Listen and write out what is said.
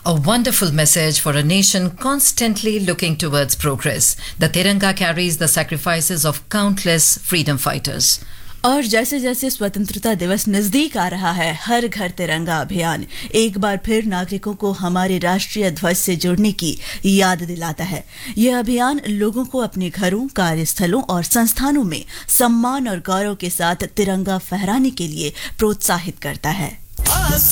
A wonderful message for a nation constantly looking towards progress. The Tiranga carries the sacrifices of countless freedom fighters. और जैसे जैसे स्वतंत्रता दिवस नजदीक आ रहा है, हर घर तिरंगा अभियान एक बार फिर नागरिकों को हमारे राष्ट्रीय ध्वज से जुड़ने की याद दिलाता है। यह अभियान लोगों को अपने घरों, कार्यस्थलों और संस्थानों में सम्मान और गौरव के साथ तिरंगा फहराने के लिए प्रोत्साहित करता है।